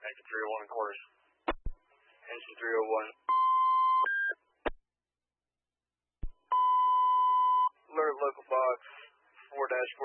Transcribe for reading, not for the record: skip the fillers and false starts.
Engine 301 in quarters. Engine 301. Alert local box 4-4.